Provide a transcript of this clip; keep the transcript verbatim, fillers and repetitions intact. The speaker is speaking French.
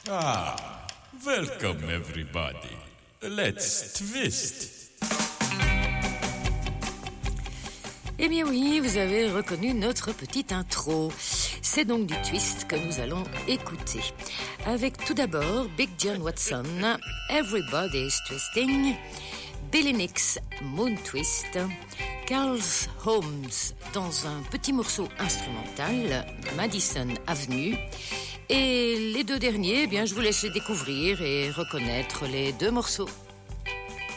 Ah, welcome everybody. Let's twist. Eh bien oui, vous avez reconnu notre petite intro. C'est donc du twist que nous allons écouter. Avec tout d'abord Big John Watson, Everybody's Twisting, Billy Nix, Moon Twist, Carl Holmes dans un petit morceau instrumental, Madison Avenue. Et les deux derniers, eh bien, je vous laisse découvrir et reconnaître les deux morceaux.